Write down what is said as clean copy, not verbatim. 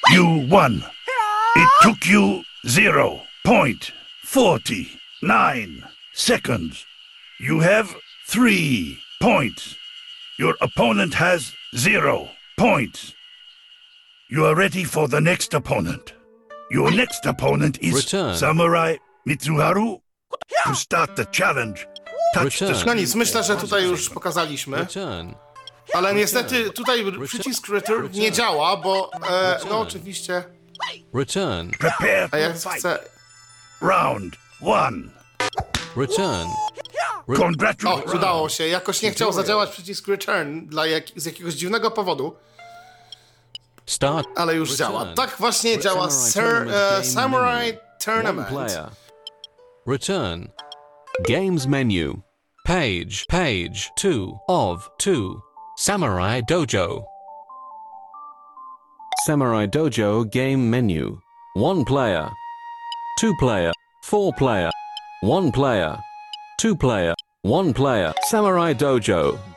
You won. It took you 0.49 seconds. You have 3 points. Your opponent has 0 points. You are ready for the next opponent. Your next opponent is Return. Samurai Mitsuharu. To start the challenge, touch the Return. No screen. nic, myślę, że tutaj już pokazaliśmy. Return. Ale niestety tutaj przycisk return nie działa, bo no oczywiście, Return. Prepare a ja for fight. chcę... Round 1. Return. O, Congratulations. udało się. Jakoś nie chciał zadziałać przycisk return z jakiegoś dziwnego powodu, Start. ale już działa. Tak właśnie działa Samurai Tournament. One player. Return. Games menu. Page 2 of 2. Samurai Dojo. Samurai Dojo game menu. 1 player. 2 player. 4 player. 1 player. 2 player. 1 player. Samurai Dojo.